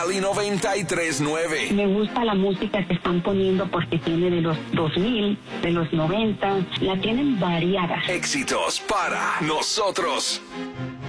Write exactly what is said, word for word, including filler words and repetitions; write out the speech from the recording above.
Cali noventa y tres punto nueve. Me gusta la música que están poniendo porque tiene de los dos mil, de los noventa, la tienen variada. Éxitos para nosotros.